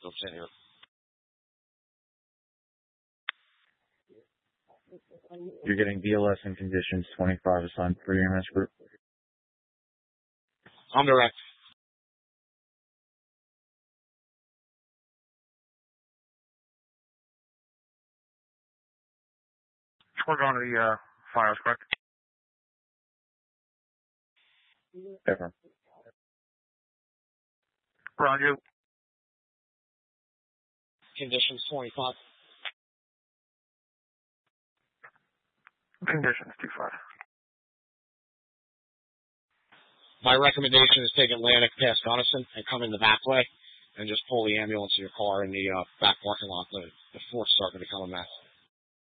Jumps in here. You're getting DLS in conditions 25 assigned for your EMS group. I'm direct. We're going to the files, correct? Ever. Ron, you. Conditions 25. Conditions 25. My recommendation is take Atlantic past Gunnison and come in the back way and just pull the ambulance to your car in the back parking lot. The fort's starting to become a mess.